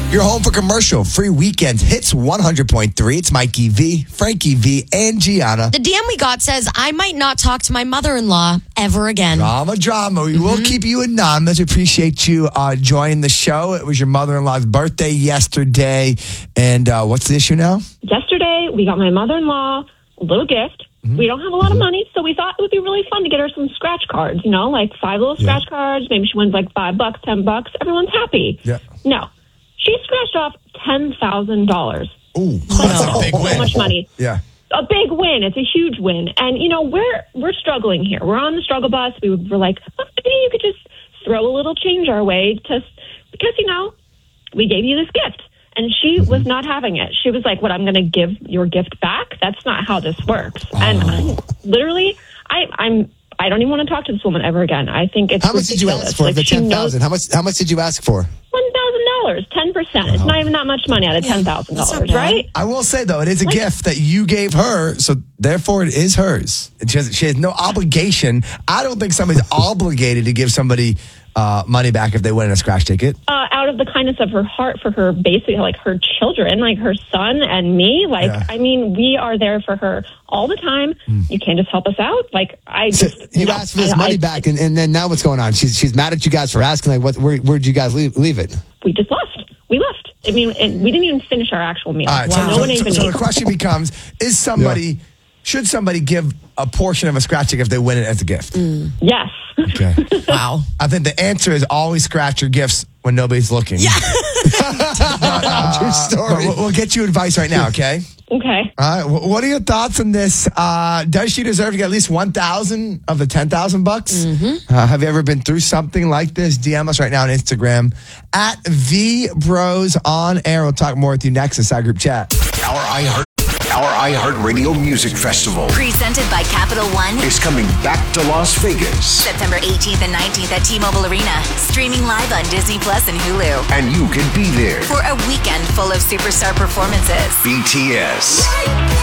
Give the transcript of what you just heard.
You're home for commercial free weekends. Hits 100.3. It's Mikey V, Frankie V, and Gianna. The DM we got says, I might not talk to my mother-in-law ever again. Drama. We will keep you anonymous. Appreciate you joining the show. It was your mother-in-law's birthday yesterday. And what's the issue now? Yesterday, we got my mother-in-law a little gift. We don't have a lot of money, so we thought it would be really fun to get her some scratch cards, like 5 little scratch cards. Maybe she wins like $5, $10. Everyone's happy. Yeah. No. She scratched off $10,000. Ooh, that's a big win. So much money. Yeah. A big win. It's a huge win. And, we're struggling here. We're on the struggle bus. We were like, maybe you could just throw a little change our way because, we gave you this gift. And she was not having it. She was like, what, I'm going to give your gift back? That's not how this works. And I don't even want to talk to this woman ever again. I think it's How much did you ask for? The $10,000. How much did you ask for? $1,000, 10%. It's not even that much money out of $10,000, right? I will say, though, it is a gift that you gave her, so therefore it is hers. She has no obligation. I don't think somebody's obligated to give somebody money back if they win a scratch ticket. Out of the kindness of her heart for her, basically, like her children, like her son and me. We are there for her all the time. You can't just help us out. You asked for this money back, and then now what's going on? She's mad at you guys for asking. Where'd you guys leave it? We just left. We left. I mean, and we didn't even finish our actual meal. All right, so the question becomes, should somebody give a portion of a scratch ticket if they win it as a gift? Yes. Okay. Wow. I think the answer is always scratch your gifts when nobody's looking. Yeah. True story. We'll get you advice right now, okay? Okay. All right. What are your thoughts on this? Does she deserve to get at least $1,000 of the $10,000? Have you ever been through something like this? DM us right now on Instagram at VBrosOnAir. We'll talk more with you next inside group chat. Our iHeartRadio Music Festival, presented by Capital One, is coming back to Las Vegas. September 18th and 19th at T-Mobile Arena. Streaming live on Disney Plus and Hulu. And you can be there For a weekend full of superstar performances. BTS.